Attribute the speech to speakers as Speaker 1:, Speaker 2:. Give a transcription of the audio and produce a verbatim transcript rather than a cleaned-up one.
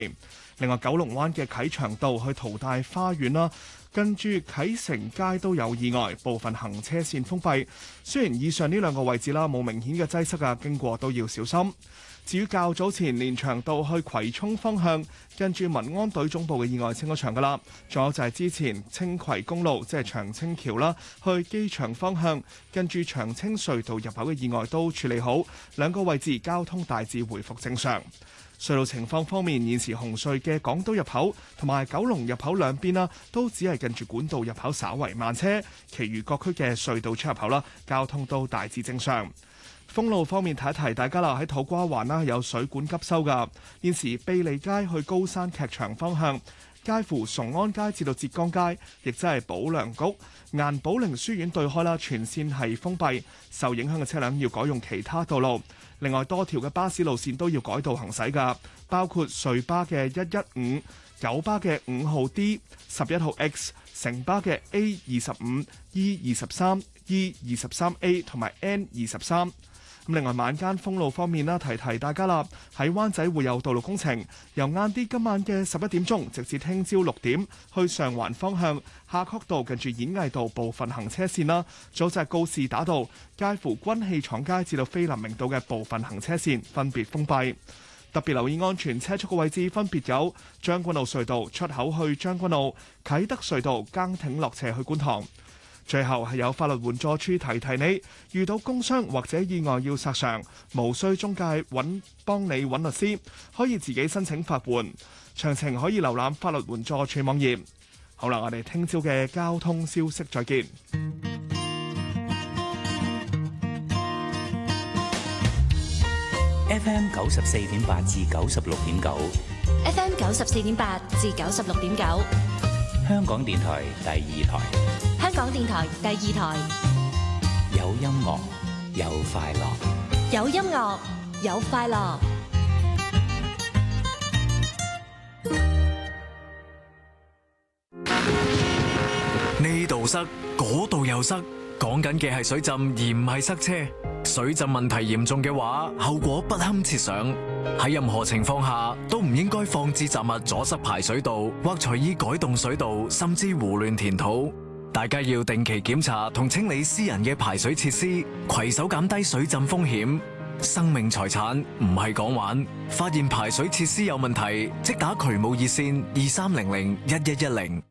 Speaker 1: 另外，九龍灣嘅啟祥道去淘大花園啦，跟住啟成街都有意外，部分行車線封閉。雖然以上呢兩個位置啦冇明顯嘅擠塞啊，經過都要小心。至於較早前連翔道去葵涌方向，跟住民安隊總部嘅意外清咗場噶啦。仲有就係之前青葵公路即係長青橋啦，去機場方向，跟住長青隧道入口嘅意外都處理好，兩個位置交通大致回復正常。隧道情況方面，現時紅隧嘅港島入口同埋九龍入口兩邊啦，都只係近住管道入口稍為慢車，其餘各區嘅隧道出入口啦，交通都大致正常。封路方面，提一提大家啦，喺土瓜灣啦有水管急修㗎。現時庇利街去高山劇場方向，介乎崇安街至到浙江街，亦即係寶良局、顏寶玲書院對開啦，全線係封閉，受影響嘅車輛要改用其他道路。另外，多條嘅巴士路線都要改道行駛㗎，包括瑞巴嘅一一五、九巴嘅五號 D、十一號 X、城巴嘅 A 二十五、E 二十三、E 二十三 A 同埋 N 二十三。咁另外晚間封路方面啦，提提大家啦，喺灣仔會有道路工程，由晏啲今晚嘅十一點鐘，直至聽朝六點，去上環方向夏慤道近住演藝道部分行車線啦，早就係告士打道介乎軍器廠街至到菲林明道嘅部分行車線分別封閉。特別留意安全車速嘅位置分別有將軍澳隧道出口去將軍澳、啟德隧道崗挺落斜去觀塘。最後係有法律援助處提提你，遇到工傷或者意外要索償，無需中介揾幫你揾律師，可以自己申請法援。詳情可以瀏覽法律援助處網頁。好啦，我哋聽朝嘅交通消息再見。
Speaker 2: F M 九十四點八至九十六點九
Speaker 3: ，F M 九十四點八至九十六點九，
Speaker 2: 香港電台第二台。
Speaker 3: 香港電台第二台，
Speaker 2: 有音樂，有快樂，
Speaker 3: 有音樂，有快樂。
Speaker 4: 呢度塞，嗰度又塞，講緊嘅係水浸而唔係塞車。水浸問題嚴重嘅話，後果不堪設想。喺任何情況下都唔應該放置雜物阻塞排水道，或隨意改動水道，甚至胡亂填土。大家要定期檢查同清理私人嘅排水設施，攜手減低水浸風險。生命財產唔係講玩，發現排水設施有問題，即打渠務熱線二三零零一一一零。